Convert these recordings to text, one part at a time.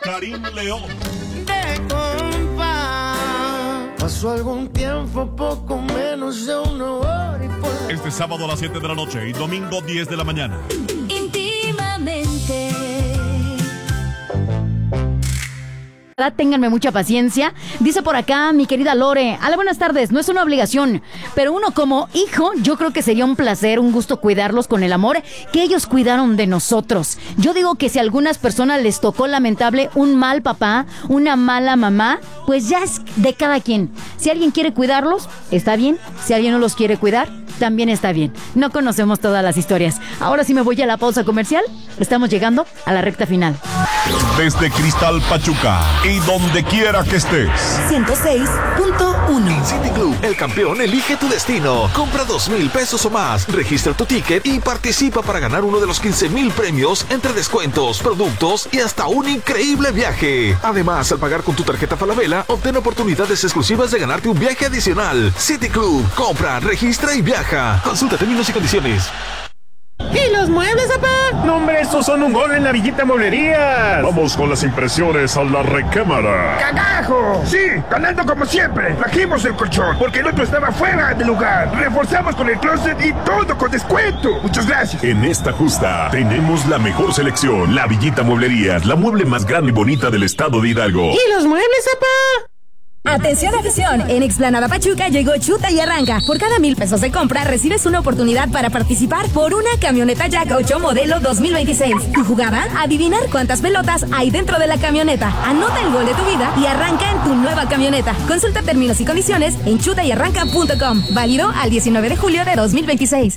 Karim León. Pasó algún tiempo, poco menos de una hora y por... Este sábado a las 7 de la noche y domingo 10 de la mañana. Íntimamente. Ténganme mucha paciencia. Dice por acá mi querida Lore: hola, buenas tardes, no es una obligación, pero uno como hijo, yo creo que sería un placer, un gusto cuidarlos con el amor que ellos cuidaron de nosotros. Yo digo que si a algunas personas les tocó lamentable un mal papá, una mala mamá, pues ya es de cada quien. Si alguien quiere cuidarlos, está bien. Si alguien no los quiere cuidar, también está bien. No conocemos todas las historias. Ahora sí me voy a la pausa comercial. Estamos llegando a la recta final. Desde Cristal Pachuca y donde quiera que estés. 106.1. En City Club, el campeón elige tu destino. Compra 2,000 pesos o más, registra tu ticket y participa para ganar uno de los 15,000 premios entre descuentos, productos y hasta un increíble viaje. Además, al pagar con tu tarjeta Falabella, obtén oportunidades exclusivas de ganarte un viaje adicional. City Club, compra, registra y viaja. Consulta términos y condiciones. ¿Y los muebles, papá? No, hombre, estos son un gol en la Villita Mueblerías. Vamos con las impresiones a la recámara. ¡Cagajo! Sí, ganando como siempre. Trajimos el colchón porque el otro estaba fuera de lugar. Reforzamos con el closet y todo con descuento. Muchas gracias. En esta justa tenemos la mejor selección. La Villita Mueblerías, la mueble más grande y bonita del estado de Hidalgo. ¿Y los muebles, papá? Atención, afición, en Explanada Pachuca llegó Chuta y Arranca. Por cada 1,000 pesos de compra recibes una oportunidad para participar por una camioneta Jack 8 modelo 2026. Tu jugada, adivinar cuántas pelotas hay dentro de la camioneta. Anota el gol de tu vida y arranca en tu nueva camioneta. Consulta términos y condiciones en chutayarranca.com. Válido al 19 de julio de 2026.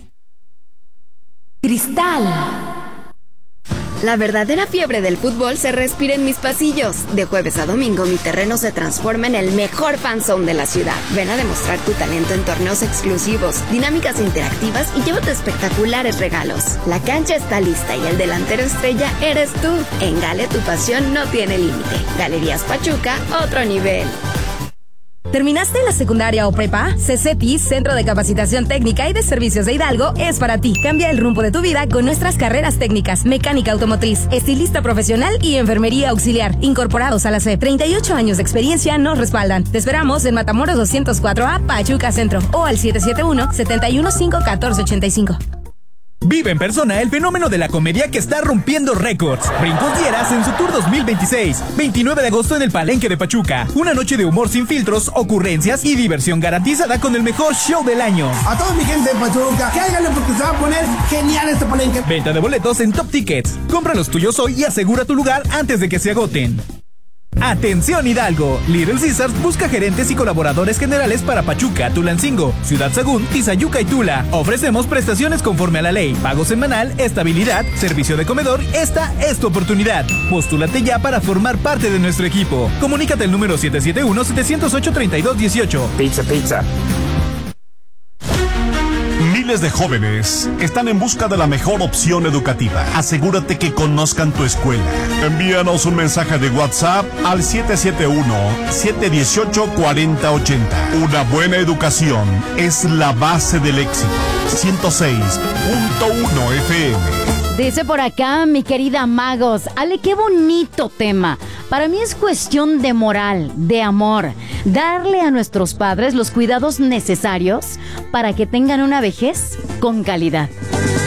Cristal. La verdadera fiebre del fútbol se respira en mis pasillos. De jueves a domingo, mi terreno se transforma en el mejor fanzone de la ciudad. Ven a demostrar tu talento en torneos exclusivos, dinámicas interactivas y llévate espectaculares regalos. La cancha está lista y el delantero estrella eres tú. En Gale, tu pasión no tiene límite. Galerías Pachuca, otro nivel. ¿Terminaste la secundaria o prepa? CCT, Centro de Capacitación Técnica y de Servicios de Hidalgo, es para ti. Cambia el rumbo de tu vida con nuestras carreras técnicas: mecánica automotriz, estilista profesional y enfermería auxiliar. Incorporados a la SEP, 38 años de experiencia nos respaldan. Te esperamos en Matamoros 204A, Pachuca Centro, o al 771-715-1485. Vive en persona el fenómeno de la comedia que está rompiendo récords. Brincos Dieras en su tour 2026. 29 de agosto en el Palenque de Pachuca. Una noche de humor sin filtros, ocurrencias y diversión garantizada con el mejor show del año. A toda mi gente de Pachuca, cáiganle porque se va a poner genial este Palenque. Venta de boletos en Top Tickets. Compra los tuyos hoy y asegura tu lugar antes de que se agoten. Atención Hidalgo, Little Caesars busca gerentes y colaboradores generales para Pachuca, Tulancingo, Ciudad Sagún, Tizayuca y Tula. Ofrecemos prestaciones conforme a la ley, pago semanal, estabilidad, servicio de comedor. Esta es tu oportunidad. Postúlate ya para formar parte de nuestro equipo. Comunícate al número 771-708-3218. Pizza. Miles de jóvenes están en busca de la mejor opción educativa. Asegúrate que conozcan tu escuela. Envíanos un mensaje de WhatsApp al 771-718-4080. Una buena educación es la base del éxito. 106.1 FM. Dice por acá mi querida Magos: Ale, qué bonito tema. Para mí es cuestión de moral, de amor. Darle a nuestros padres los cuidados necesarios para que tengan una vejez con calidad.